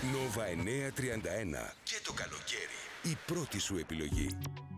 Nova 931. Και το καλοκαίρι. Η πρώτη σου επιλογή.